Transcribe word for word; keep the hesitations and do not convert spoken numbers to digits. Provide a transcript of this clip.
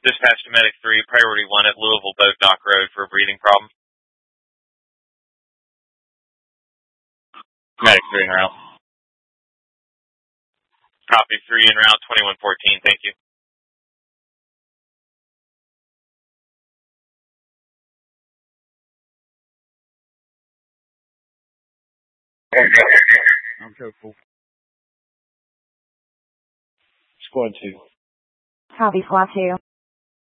Dispatch to Medic three, Priority one at Louisville Boat Dock Road for a breathing problem. Medic three en route. Copy, three en route, twenty-one fourteen, thank you. I'm careful. Squad two. Copy, Squad two.